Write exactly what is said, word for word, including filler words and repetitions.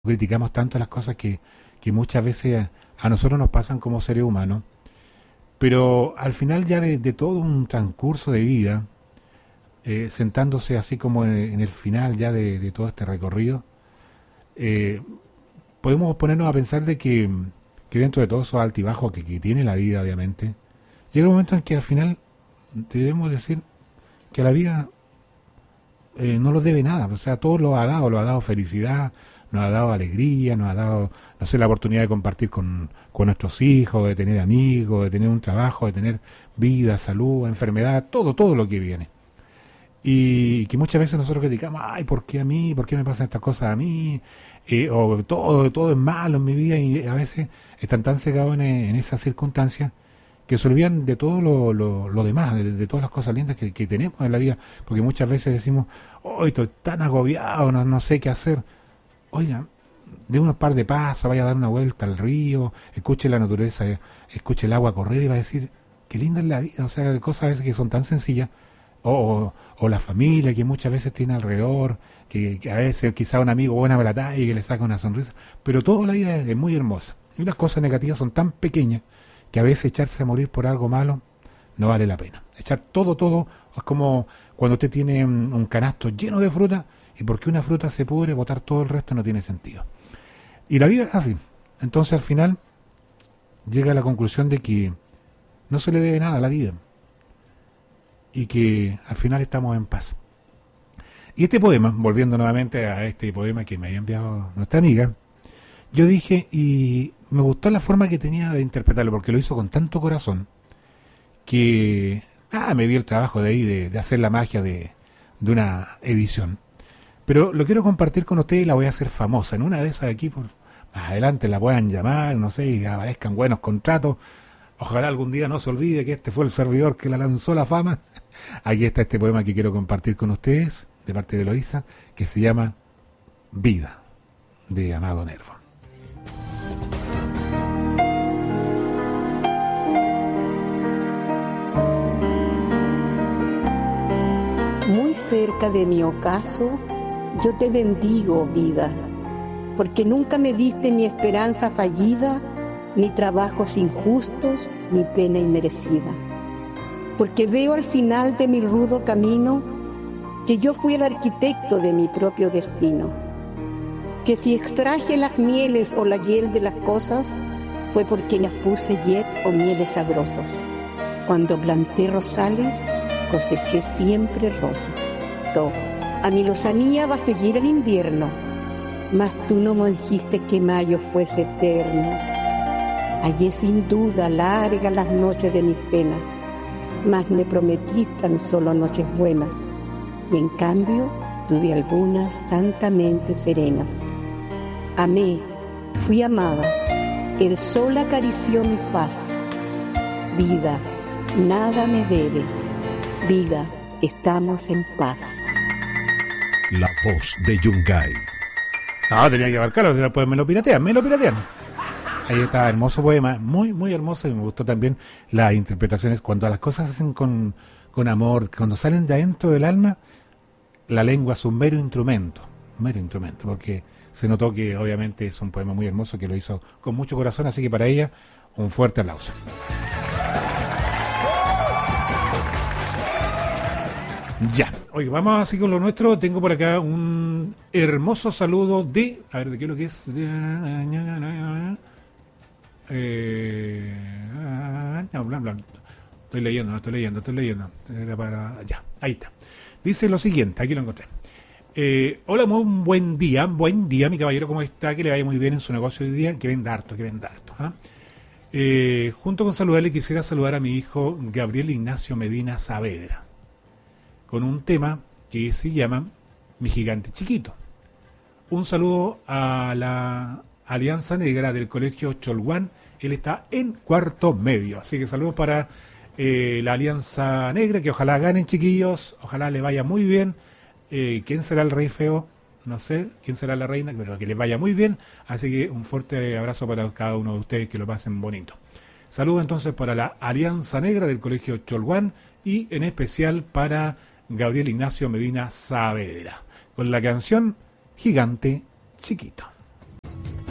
criticamos tanto las cosas que, que muchas veces a, a nosotros nos pasan como seres humanos, pero al final ya de, de todo un transcurso de vida, eh, sentándose así como en, en el final ya de, de todo este recorrido, eh, podemos ponernos a pensar de que, que dentro de todos esos altibajos que, que tiene la vida, obviamente, llega un momento en que al final debemos decir que la vida eh, no nos debe nada, o sea, todo lo ha dado, lo ha dado felicidad, nos ha dado alegría, nos ha dado, no sé, la oportunidad de compartir con, con nuestros hijos, de tener amigos, de tener un trabajo, de tener vida, salud, enfermedad, todo, todo lo que viene. Y que muchas veces nosotros criticamos, ay, ¿por qué a mí? ¿Por qué me pasan estas cosas a mí? Eh, o todo, todo es malo en mi vida, y a veces están tan cegados en, en esas circunstancias que se olvidan de todo lo, lo, lo demás, de, de todas las cosas lindas que, que tenemos en la vida, porque muchas veces decimos, oh, estoy tan agobiado, no, no sé qué hacer. Oiga, dé unos par de pasos, vaya a dar una vuelta al río, escuche la naturaleza, escuche el agua correr y va a decir, qué linda es la vida, o sea, cosas a veces que son tan sencillas, o, o, o la familia que muchas veces tiene alrededor, que, que a veces quizá un amigo buena para la talla y que le saca una sonrisa, pero toda la vida es, es muy hermosa, y las cosas negativas son tan pequeñas que a veces echarse a morir por algo malo no vale la pena. Echar todo, todo, es como cuando usted tiene un, un canasto lleno de fruta, y porque una fruta se pudre, botar todo el resto no tiene sentido. Y la vida es así. Entonces al final llega a la conclusión de que no se le debe nada a la vida, y que al final estamos en paz. Y este poema, volviendo nuevamente a este poema que me había enviado nuestra amiga, yo dije, y me gustó la forma que tenía de interpretarlo, porque lo hizo con tanto corazón, que ah, me di el trabajo de ahí, de, de hacer la magia de, de una edición. Pero lo quiero compartir con ustedes y la voy a hacer famosa. En una de esas de aquí, por más adelante la puedan llamar, no sé, y aparezcan buenos contratos. Ojalá algún día no se olvide que este fue el servidor que la lanzó la fama. Aquí está este poema que quiero compartir con ustedes, de parte de Eloísa, que se llama Vida, de Amado Nervo. Muy cerca de mi ocaso, yo te bendigo, vida, porque nunca me diste ni esperanza fallida, ni trabajos injustos, ni pena inmerecida. Porque veo al final de mi rudo camino que yo fui el arquitecto de mi propio destino. Que si extraje las mieles o la hiel de las cosas, fue porque las puse hiel o mieles sabrosas. Cuando planté rosales, coseché siempre rosas. To, a mi lozanía va a seguir el invierno, mas tú no me dijiste que mayo fuese eterno. Hallé sin duda largas las noches de mis penas, mas me prometí tan solo noches buenas, y en cambio tuve algunas santamente serenas. Amé, fui amada, el sol acarició mi faz. Vida, nada me debes, vida, estamos en paz. La voz de Yungay. No, tenía que abarcarlo, después me lo piratean, me lo piratean. Ahí está, hermoso poema, muy, muy hermoso, y me gustó también las interpretaciones, cuando las cosas se hacen con, con amor, cuando salen de adentro del alma, la lengua es un mero instrumento, un mero instrumento, porque se notó que obviamente es un poema muy hermoso, que lo hizo con mucho corazón, así que para ella, un fuerte aplauso. Ya, oye, vamos así con lo nuestro. Tengo por acá un hermoso saludo de... A ver, ¿de qué es lo que es? Eh, no, bla, bla. Estoy leyendo, no estoy leyendo, estoy leyendo. Era para... Ya, ahí está. Dice lo siguiente, aquí lo encontré. Eh, hola, muy buen día, buen día, mi caballero, ¿cómo está? Que le vaya muy bien en su negocio hoy día, que venda harto, que venda harto. ¿eh? Eh, junto con saludarle, quisiera saludar a mi hijo Gabriel Ignacio Medina Saavedra, con un tema que se llama Mi Gigante Chiquito. Un saludo a la Alianza Negra del Colegio Cholguán. Él está en cuarto medio. Así que saludos para eh, la Alianza Negra, que ojalá ganen, chiquillos. Ojalá le vaya muy bien. Eh, ¿Quién será el rey feo? No sé. ¿Quién será la reina? Pero que les vaya muy bien. Así que un fuerte abrazo para cada uno de ustedes, que lo pasen bonito. Saludos entonces para la Alianza Negra del Colegio Cholguán, y en especial para Gabriel Ignacio Medina Saavedra, con la canción Gigante Chiquito.